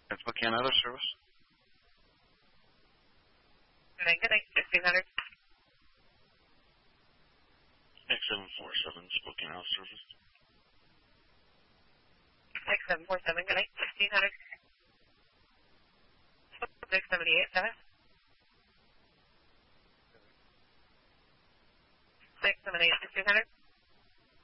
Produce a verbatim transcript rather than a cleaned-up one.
That's Spokane Other Service. Good night, fifteen hundred. X seven four seven, Spokane Other Service. X seven four seven, good night, fifteen hundred. six seventy-eight, seven. six seventy-eight, fifteen hundred.